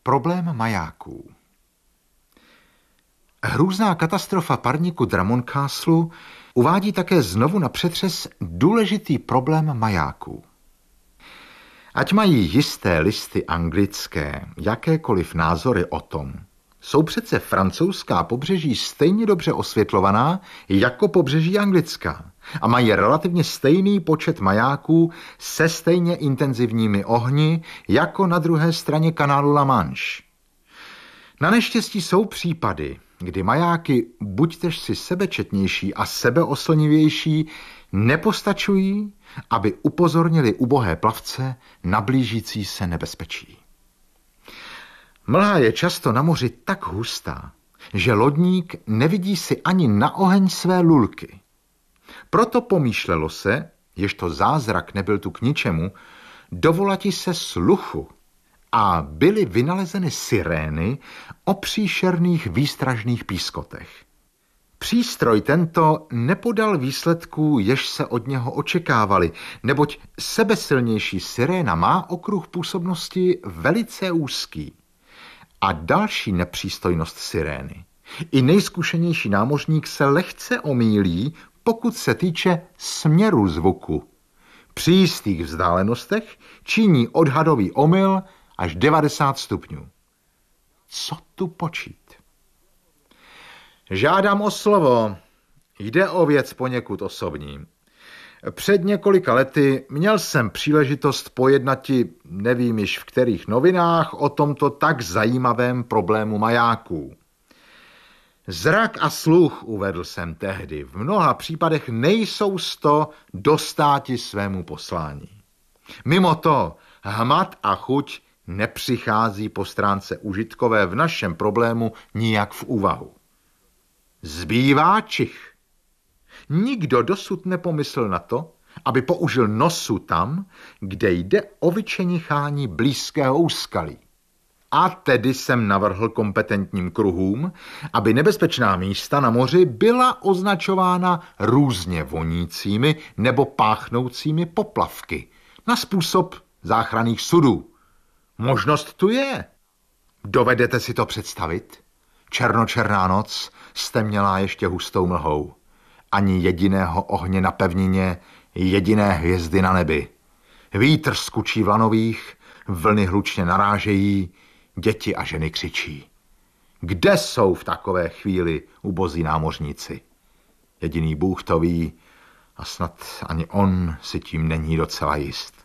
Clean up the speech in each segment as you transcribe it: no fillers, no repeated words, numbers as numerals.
Problém majáků. Hrůzná katastrofa parníku Drummond Castle uvádí také znovu na přetřes důležitý problém majáků. Ať mají jisté listy anglické jakékoliv názory o tom, jsou přece francouzská pobřeží stejně dobře osvětlovaná jako pobřeží anglická a mají relativně stejný počet majáků se stejně intenzivními ohni jako na druhé straně kanálu La Manche. Na neštěstí jsou případy, kdy majáky, buďtež si sebečetnější a sebeoslnivější, nepostačují, aby upozornili ubohé plavce na blížící se nebezpečí. Mlha je často na moři tak hustá, že lodník nevidí si ani na oheň své lulky. Proto pomýšlelo se, ježto zázrak nebyl tu k ničemu, dovolati se sluchu a byly vynalezeny sirény o příšerných výstražných pískotech. Přístroj tento nepodal výsledků, jež se od něho očekávali, neboť sebesilnější siréna má okruh působnosti velice úzký. A další nepřístojnost sirény. I nejzkušenější námořník se lehce omýlí, pokud se týče směru zvuku. Při jistých vzdálenostech činí odhadový omyl až 90 stupňů. Co tu počít? Žádám o slovo. Jde o věc poněkud osobní. Před několika lety měl jsem příležitost pojednati, nevím již v kterých novinách, o tomto tak zajímavém problému majáků. Zrak a sluch, uvedl jsem tehdy, v mnoha případech nejsou 100 dostáti svému poslání. Mimo to, hmat a chuť nepřichází po stránce užitkové v našem problému nijak v úvahu. Zbývá čich. Nikdo dosud nepomyslel na to, aby použil nosu tam, kde jde o vyčenichání blízkého úskalí. A tedy jsem navrhl kompetentním kruhům, aby nebezpečná místa na moři byla označována různě vonícími nebo páchnoucími poplavky na způsob záchranných sudů. Možnost tu je. Dovedete si to představit? Černočerná noc stemnělá ještě hustou mlhou. Ani jediného ohně na pevnině, jediné hvězdy na nebi. Vítr skučí v lanových, vlny hlučně narážejí, děti a ženy křičí. Kde jsou v takové chvíli ubozí námořníci? Jediný Bůh to ví a snad ani on si tím není docela jist.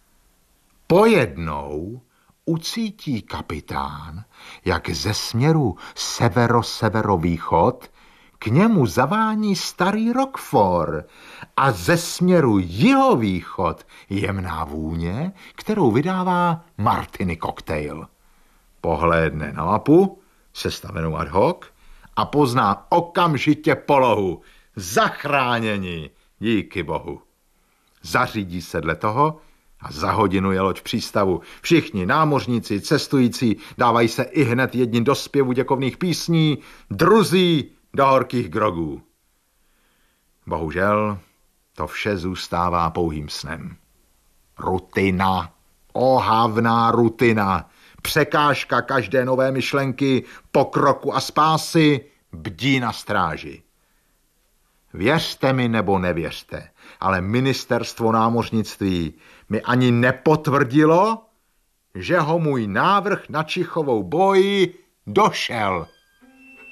Pojednou ucítí kapitán, jak ze směru severo-severovýchod k němu zavání starý Roquefort a ze směru jihovýchod jemná vůně, kterou vydává Martini koktejl. Pohlédne na mapu, sestavenou ad hoc, a pozná okamžitě polohu. Zachráněni, díky bohu. Zařídí se dle toho a za hodinu je loď v přístavu. Všichni námořníci, cestující dávají se ihned jedni do zpěvu děkovných písní, druzí do horkých grogů. Bohužel to vše zůstává pouhým snem. Rutina, ohavná rutina, překážka každé nové myšlenky, pokroku a spásy, bdí na stráži. Věřte mi nebo nevěřte, ale ministerstvo námořnictví mi ani nepotvrdilo, že ho můj návrh na Čichovou boji došel.